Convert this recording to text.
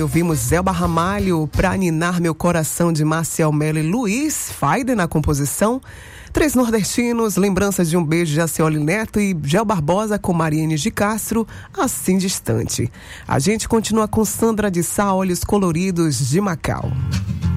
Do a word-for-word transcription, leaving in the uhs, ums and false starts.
Ouvimos Zelba Ramalho, Pra Ninar Meu Coração, de Marcial Melo e Luiz Faider na composição. Três nordestinos, Lembranças de um Beijo de Acioli Neto e Gel Barbosa com Mariane de Castro, Assim Distante. A gente continua com Sandra de Sá, Olhos Coloridos, de Macau.